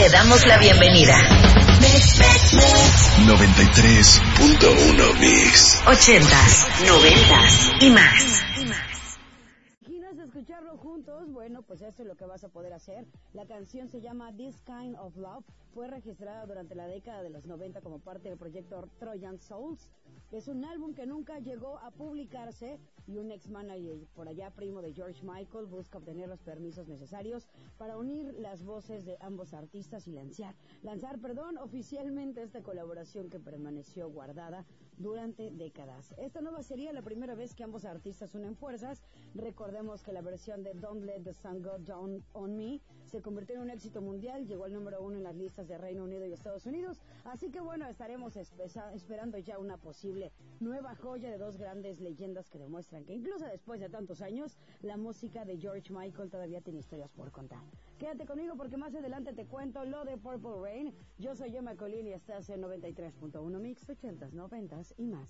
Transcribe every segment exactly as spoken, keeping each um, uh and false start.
Te damos la bienvenida. noventa y tres punto uno Mix. Ochentas, noventas y más. ¿Quieres escucharlo juntos? Bueno, pues eso es lo que vas a poder hacer. La canción se llama This Kind of Love. Fue registrada durante la década de los noventa como parte del proyecto Trojan Souls. Es un álbum que nunca llegó a publicarse y un ex-manager por allá, primo de George Michael, busca obtener los permisos necesarios para unir las voces de ambos artistas y lanzar, lanzar, perdón, oficialmente esta colaboración que permaneció guardada durante décadas. Esta nueva sería la primera vez que ambos artistas unen fuerzas. Recordemos que la versión de Don't Let the Sun Go Down on Me se convirtió en un éxito mundial, llegó al número uno en las listas de Reino Unido y Estados Unidos, así que bueno, estaremos espe- esperando ya una posible nueva joya de dos grandes leyendas que demuestran que incluso después de tantos años, la música de George Michael todavía tiene historias por contar. Quédate conmigo porque más adelante te cuento lo de Purple Rain. Yo soy Gemma Colín y estás en noventa y tres punto uno Mix, ochentas, noventas y más.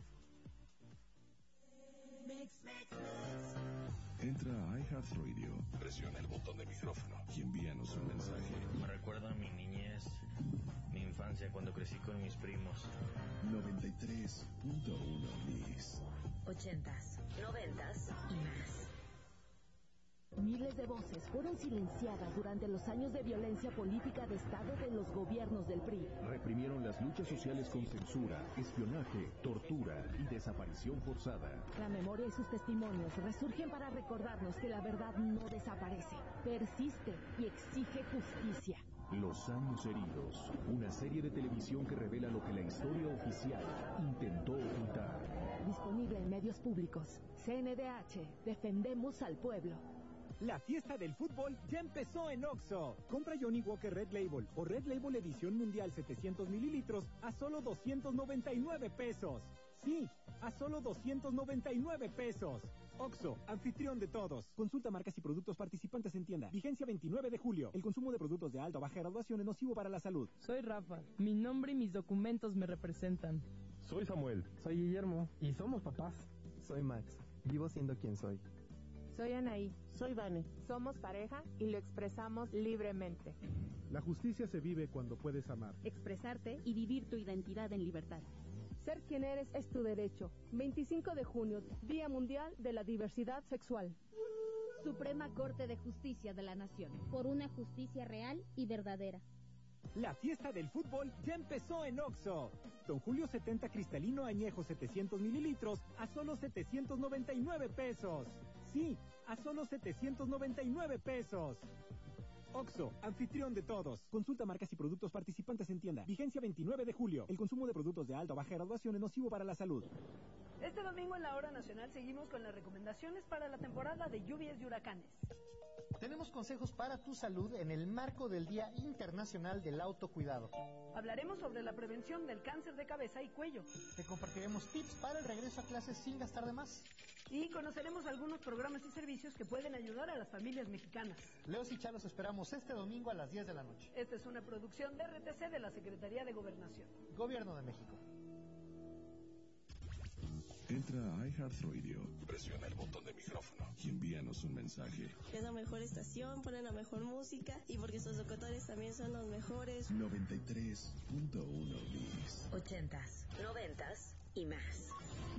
Entra a iHeartRadio, presiona el botón de micrófono y envíanos un mensaje. Me recuerda a mi niñez, mi infancia cuando crecí con mis primos. noventa y tres punto uno Mix. Ochentas, noventas y más. Miles de voces fueron silenciadas durante los años de violencia política de Estado de los gobiernos del P R I. Reprimieron las luchas sociales con censura, espionaje, tortura y desaparición forzada. La memoria y sus testimonios resurgen para recordarnos que la verdad no desaparece, persiste y exige justicia. Los años heridos, una serie de televisión que revela lo que la historia oficial intentó ocultar. Disponible en medios públicos. C N D H, defendemos al pueblo. La fiesta del fútbol ya empezó en Oxxo. Compra Johnny Walker Red Label o Red Label Edición Mundial setecientos mililitros a solo doscientos noventa y nueve pesos. Sí, a solo doscientos noventa y nueve pesos. Oxxo, anfitrión de todos. Consulta marcas y productos participantes en tienda. Vigencia veintinueve de julio. El consumo de productos de alta o baja graduación es nocivo para la salud. Soy Rafa. Mi nombre y mis documentos me representan. Soy Samuel. Soy Guillermo. Y somos papás. Soy Max. Vivo siendo quien soy. Soy Anaí. Soy Vane. Somos pareja y lo expresamos libremente. La justicia se vive cuando puedes amar, expresarte y vivir tu identidad en libertad. Ser quien eres es tu derecho. veinticinco de junio, Día Mundial de la Diversidad Sexual. Suprema Corte de Justicia de la Nación. Por una justicia real y verdadera. La fiesta del fútbol ya empezó en Oxxo. Don Julio setenta cristalino añejo setecientos mililitros a solo setecientos noventa y nueve pesos. Sí, a solo setecientos noventa y nueve pesos. Oxxo, anfitrión de todos. Consulta marcas y productos participantes en tienda. Vigencia veintinueve de julio. El consumo de productos de alta o baja graduación es nocivo para la salud. Este domingo en la Hora Nacional seguimos con las recomendaciones para la temporada de lluvias y huracanes. Tenemos consejos para tu salud en el marco del Día Internacional del Autocuidado. Hablaremos sobre la prevención del cáncer de cabeza y cuello. Te compartiremos tips para el regreso a clases sin gastar de más. Y conoceremos algunos programas y servicios que pueden ayudar a las familias mexicanas. Leos y Chalos esperamos este domingo a las diez de la noche. Esta es una producción de R T C de la Secretaría de Gobernación. Gobierno de México. Entra a iHeartRadio, presiona el botón de micrófono y envíanos un mensaje. Es la mejor estación, ponen la mejor música y porque sus locutores también son los mejores. noventa y tres punto uno Mix. Ochentas, noventas y más.